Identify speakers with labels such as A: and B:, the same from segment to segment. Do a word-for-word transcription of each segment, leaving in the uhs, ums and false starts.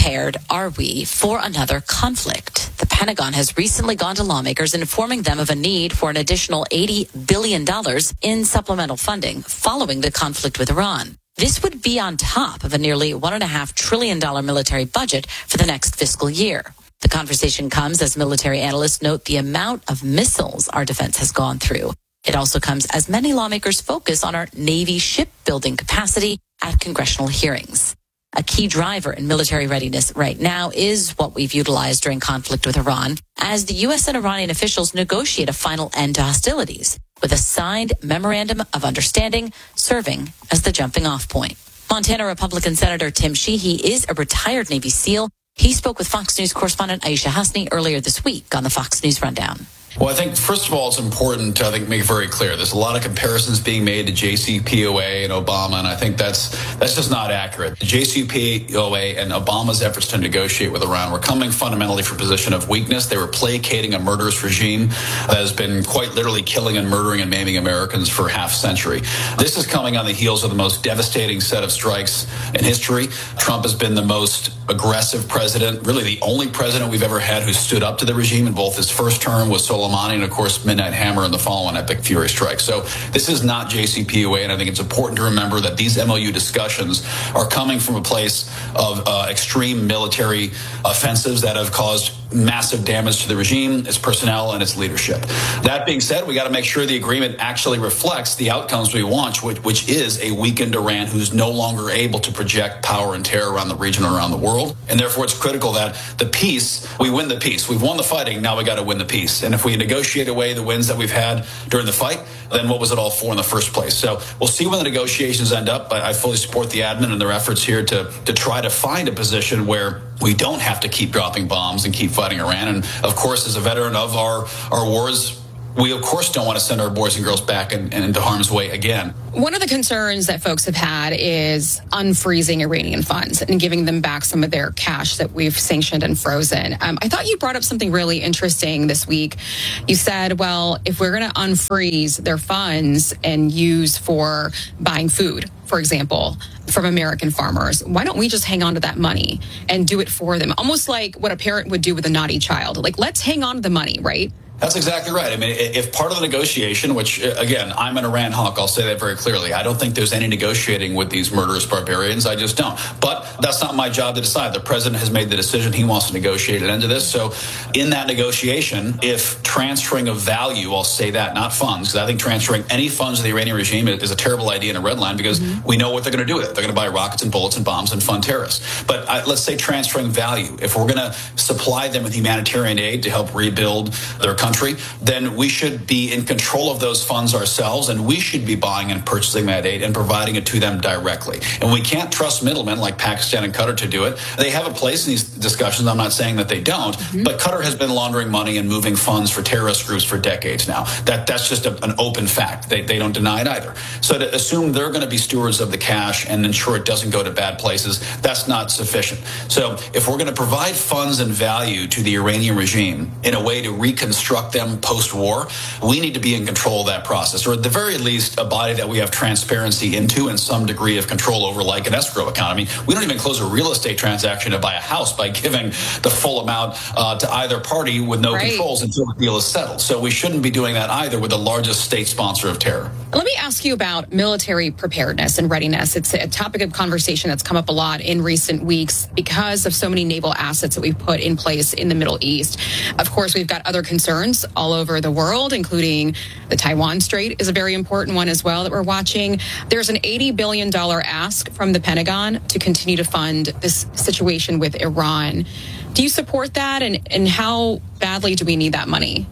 A: prepared are we for another conflict? The Pentagon has recently gone to lawmakers informing them of a need for an additional eighty billion dollars in supplemental funding following the conflict with Iran. This would be on top of a nearly one point five trillion dollars military budget for the next fiscal year. The conversation comes as military analysts note the amount of missiles our defense has gone through. It also comes as many lawmakers focus on our Navy shipbuilding capacity at congressional hearings. A key driver in military readiness right now is what we've utilized during conflict with Iran, as the U S and Iranian officials negotiate a final end to hostilities, with a signed memorandum of understanding serving as the jumping-off point. Montana Republican Senator Tim Sheehy is a retired Navy SEAL. He spoke with Fox News correspondent Aisha Hasni earlier this week on the Fox News Rundown.
B: Well, I think, first of all, it's important to, I think, make it very clear. There's a lot of comparisons being made to J C P O A and Obama, and I think that's that's just not accurate. The J C P O A and Obama's efforts to negotiate with Iran were coming fundamentally from a position of weakness. They were placating a murderous regime that has been quite literally killing and murdering and maiming Americans for half a century. This is coming on the heels of the most devastating set of strikes in history. Trump has been the most aggressive president, really the only president we've ever had who stood up to the regime in both his first term with Soleimani and, of course, Midnight Hammer and the following epic fury strike. So this is not J C P O A, and I think it's important to remember that these M O U discussions are coming from a place of uh, extreme military offensives that have caused massive damage to the regime, its personnel, and its leadership. That being said, we got to make sure the agreement actually reflects the outcomes we want, which, which is a weakened Iran who's no longer able to project power and terror around the region or around the world. And therefore, it's critical that the peace, we win the peace. We've won the fighting, now we got to win the peace. And if we negotiate away the wins that we've had during the fight, then what was it all for in the first place? So we'll see when the negotiations end up. I, I fully support the admin and their efforts here to, to try to find a position where we don't have to keep dropping bombs and keep fighting Iran. And of course, as a veteran of our, our wars, we, of course, don't want to send our boys and girls back and, and into harm's way again.
C: One of the concerns that folks have had is unfreezing Iranian funds and giving them back some of their cash that we've sanctioned and frozen. Um, I thought you brought up something really interesting this week. You said, well, if we're going to unfreeze their funds and use for buying food, for example, from American farmers, why don't we just hang on to that money and do it for them? Almost like what a parent would do with a naughty child. Like, let's hang on to the money, right?
B: That's exactly right. I mean, if part of the negotiation, which, again, I'm an Iran hawk, I'll say that very clearly. I don't think there's any negotiating with these murderous barbarians. I just don't. But that's not my job to decide. The president has made the decision. He wants to negotiate an end to this. So in that negotiation, if transferring of value, I'll say that, not funds, because I think transferring any funds to the Iranian regime is a terrible idea in a red line, because mm-hmm. we know what they're going to do with it. They're going to buy rockets and bullets and bombs and fund terrorists. But I, let's say transferring value. If we're going to supply them with humanitarian aid to help rebuild their country, then we should be in control of those funds ourselves, and we should be buying and purchasing that aid and providing it to them directly. And we can't trust middlemen like Pakistan and Qatar to do it. They have a place in these discussions. I'm not saying that they don't, mm-hmm. but Qatar has been laundering money and moving funds for terrorist groups for decades now. That That's just a, an open fact. They, they don't deny it either. So to assume they're going to be stewards of the cash and ensure it doesn't go to bad places, that's not sufficient. So if we're going to provide funds and value to the Iranian regime in a way to reconstruct them post-war, we need to be in control of that process, or at the very least, a body that we have transparency into and some degree of control over, like an escrow account. I mean, we don't even close a real estate transaction to buy a house by giving the full amount uh, to either party with no right. controls until the deal is settled. So we shouldn't be doing that either with the largest state sponsor of terror.
C: Let me ask you about military preparedness and readiness. It's a topic of conversation that's come up a lot in recent weeks because of so many naval assets that we've put in place in the Middle East. Of course, we've got other concerns all over the world, including the Taiwan Strait is a very important one as well that we're watching. There's an eighty billion dollars ask from the Pentagon to continue to fund this situation with Iran. Do you support that, and, and how badly do we need that money?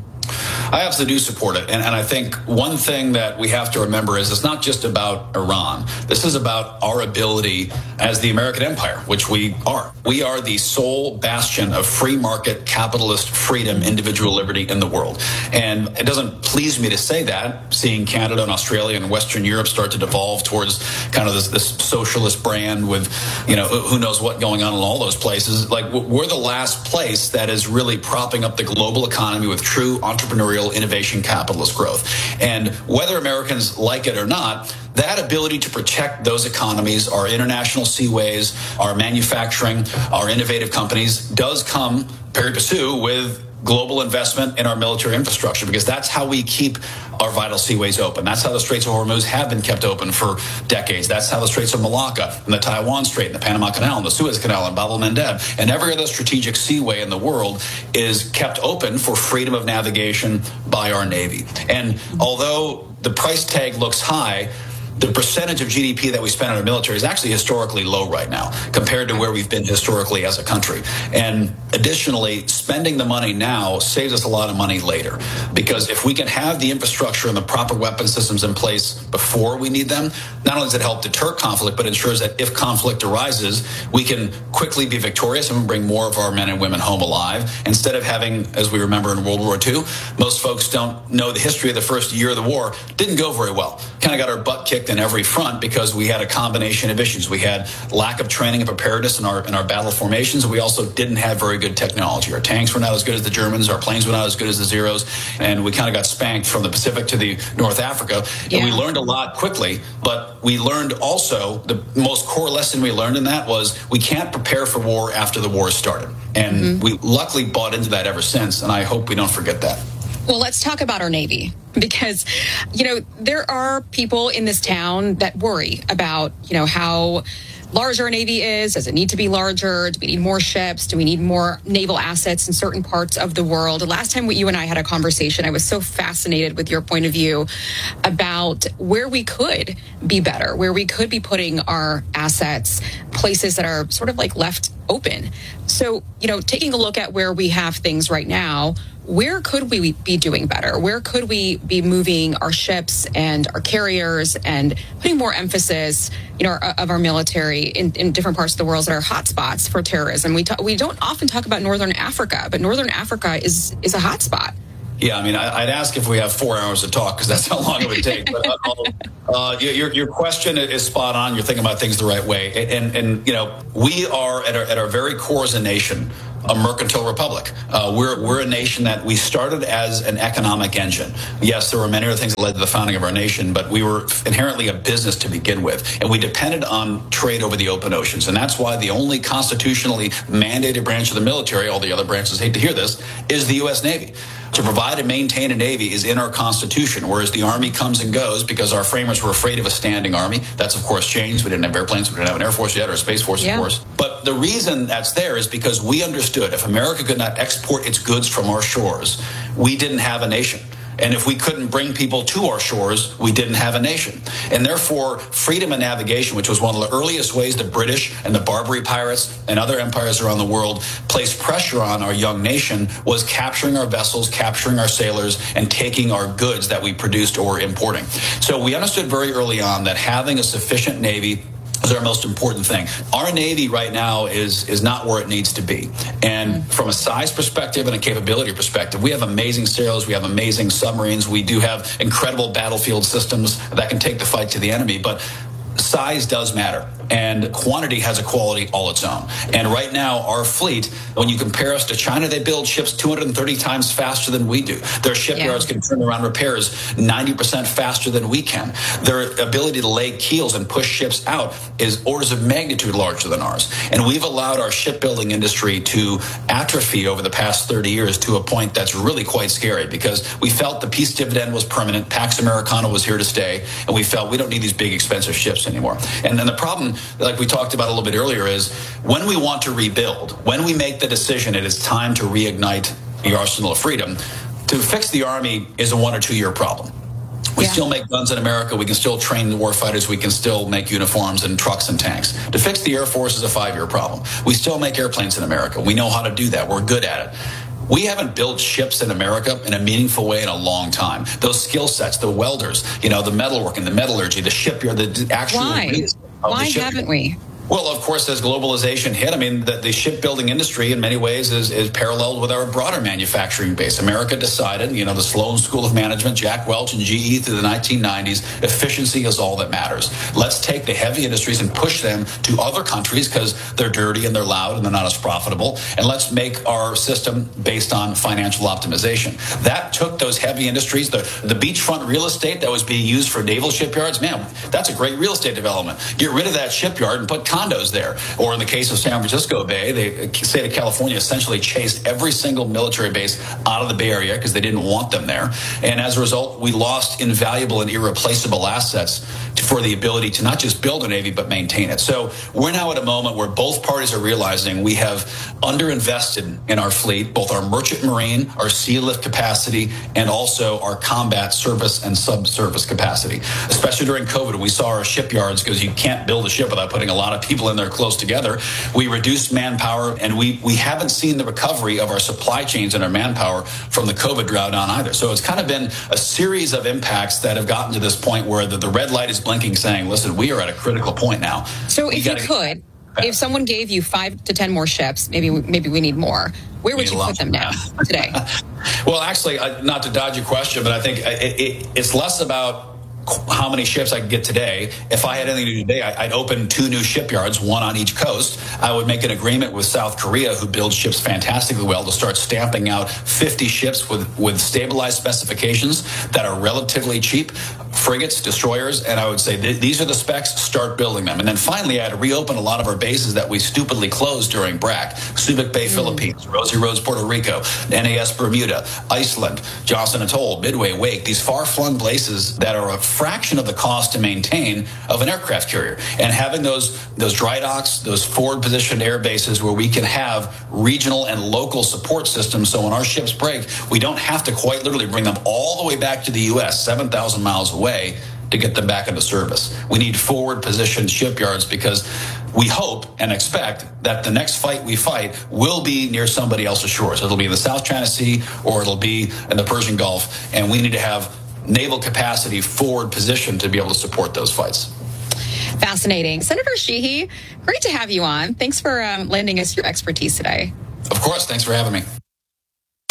B: I absolutely do support it. And, and I think one thing that we have to remember is it's not just about Iran. This is about our ability as the American empire, which we are. We are the sole bastion of free market, capitalist freedom, individual liberty in the world. And it doesn't please me to say that, seeing Canada and Australia and Western Europe start to devolve towards kind of this, this socialist brand with, you know, who knows what going on in all those places. Like, we're the last place that is really propping up the global economy with true entrepreneurial entrepreneurial innovation capitalist growth. And whether Americans like it or not, that ability to protect those economies, our international seaways, our manufacturing, our innovative companies, does come pari passu with global investment in our military infrastructure, because that's how we keep our vital seaways open. That's how the Straits of Hormuz have been kept open for decades. That's how the Straits of Malacca and the Taiwan Strait and the Panama Canal and the Suez Canal and Bab el-Mandeb and every other strategic seaway in the world is kept open for freedom of navigation by our Navy. And although the price tag looks high, the percentage of G D P that we spend on our military is actually historically low right now compared to where we've been historically as a country. And additionally, spending the money now saves us a lot of money later, because if we can have the infrastructure and the proper weapon systems in place before we need them, not only does it help deter conflict, but ensures that if conflict arises, we can quickly be victorious and bring more of our men and women home alive, instead of having, as we remember in World War Two, most folks don't know the history of the first year of the war. Didn't go very well. Kind of got our butt kicked in every front because we had a combination of issues. We had lack of training and preparedness in our in our battle formations. We also didn't have very good technology. Our tanks were not as good as the Germans. Our planes were not as good as the Zeros. And we kind of got spanked from the Pacific to the North Africa. Yeah. And we learned a lot quickly, but we learned also, the most core lesson we learned in that was we can't prepare for war after the war started. And mm-hmm. we luckily bought into that ever since, and I hope we don't forget that.
C: Well, let's talk about our Navy, because, you know, there are people in this town that worry about, you know, how large our Navy is. Does it need to be larger? Do we need more ships? Do we need more naval assets in certain parts of the world? The last time you and I had a conversation, I was so fascinated with your point of view about where we could be better, where we could be putting our assets, places that are sort of like left open. So, you know, taking a look at where we have things right now, where could we be doing better? Where could we be moving our ships and our carriers and putting more emphasis, you know, of our military in, in different parts of the world that are hotspots for terrorism? We talk, we don't often talk about Northern Africa, but Northern Africa is is a hotspot.
B: Yeah, I mean, I'd ask if we have four hours to talk, because that's how long it would take. But uh, your your question is spot on. You're thinking about things the right way, and and you know, we are at our, at our very core as a nation a mercantile republic. Uh, we're we're a nation that we started as an economic engine. Yes, there were many other things that led to the founding of our nation, but we were inherently a business to begin with, and we depended on trade over the open oceans. And that's why the only constitutionally mandated branch of the military, all the other branches hate to hear this, is the U S Navy. To provide and maintain a Navy is in our Constitution, whereas the Army comes and goes because our framers were afraid of a standing Army. That's, of course, changed. We didn't have airplanes. We didn't have an Air Force yet, or a Space Force, yeah. of course. But the reason that's there is because we understood if America could not export its goods from our shores, we didn't have a nation. And if we couldn't bring people to our shores, we didn't have a nation. And therefore, freedom of navigation, which was one of the earliest ways the British and the Barbary pirates and other empires around the world placed pressure on our young nation, was capturing our vessels, capturing our sailors, and taking our goods that we produced or were importing. So we understood very early on that having a sufficient Navy is our most important thing. Our Navy right now is is not where it needs to be. And from a size perspective and a capability perspective, we have amazing sailors, we have amazing submarines, we do have incredible battlefield systems that can take the fight to the enemy, but size does matter, and quantity has a quality all its own. And right now, our fleet, when you compare us to China, they build ships two hundred thirty times faster than we do. Their shipyards yeah. can turn around repairs ninety percent faster than we can. Their ability to lay keels and push ships out is orders of magnitude larger than ours. And we've allowed our shipbuilding industry to atrophy over the past thirty years to a point that's really quite scary, because we felt the peace dividend was permanent, Pax Americana was here to stay, and we felt we don't need these big, expensive ships anymore. And then the problem, like we talked about a little bit earlier, is when we want to rebuild, when we make the decision it is time to reignite the arsenal of freedom, to fix the Army is a one or two year problem. We yeah. still make guns in America. We can still train the warfighters. We can still make uniforms and trucks and tanks. To fix the Air Force is a five-year problem. We still make airplanes in America. We know how to do that. We're good at it. We haven't built ships in America in a meaningful way in a long time. Those skill sets, the welders, you know, the metalworking, the metallurgy, the shipyard, the actual...
C: Why? Why haven't we?
B: Well, of course, as globalization hit, I mean, the, the shipbuilding industry in many ways is, is paralleled with our broader manufacturing base. America decided, you know, the Sloan School of Management, Jack Welch and G E through the nineteen nineties, efficiency is all that matters. Let's take the heavy industries and push them to other countries because they're dirty and they're loud and they're not as profitable. And let's make our system based on financial optimization. That took those heavy industries, the, the beachfront real estate that was being used for naval shipyards. Man, that's a great real estate development. Get rid of that shipyard and put condos there. Or in the case of San Francisco Bay, the state of California essentially chased every single military base out of the Bay Area because they didn't want them there. And as a result, we lost invaluable and irreplaceable assets for the ability to not just build a Navy, but maintain it. So we're now at a moment where both parties are realizing we have underinvested in our fleet, both our merchant marine, our sea lift capacity, and also our combat service and subservice capacity. Especially during COVID, we saw our shipyards, because you can't build a ship without putting a lot of people in there close together. We reduced manpower, and we, we haven't seen the recovery of our supply chains and our manpower from the COVID drought on either. So it's kind of been a series of impacts that have gotten to this point where the, the red light is blinking, saying, listen, we are at a critical point now.
C: So
B: we
C: if you could, if someone gave you five to ten more ships, maybe maybe we need more, where would you put them now today?
B: Well, actually, uh, not to dodge your question, but I think it, it, it's less about how many ships I could get today. If I had anything to do today, I'd open two new shipyards, one on each coast. I would make an agreement with South Korea, who builds ships fantastically well, to start stamping out fifty ships with, with stabilized specifications that are relatively cheap, frigates, destroyers, and I would say th- these are the specs, start building them. And then finally, I had to reopen a lot of our bases that we stupidly closed during B R A C. Subic Bay, mm. Philippines, Rosie Roads, Puerto Rico, N A S Bermuda, Iceland, Johnson Atoll, Midway, Wake, these far-flung places that are a fraction of the cost to maintain of an aircraft carrier. And having those those dry docks, those forward-positioned air bases where we can have regional and local support systems, so when our ships break, we don't have to quite literally bring them all the way back to the U S, seven thousand miles away, to get them back into service. We need forward-positioned shipyards because we hope and expect that the next fight we fight will be near somebody else's shores. It'll be in the South China Sea or it'll be in the Persian Gulf, and we need to have naval capacity forward position to be able to support those fights.
C: Fascinating. Senator Sheehy, great to have you on. Thanks for um, lending us your expertise today.
B: Of course. Thanks for having me.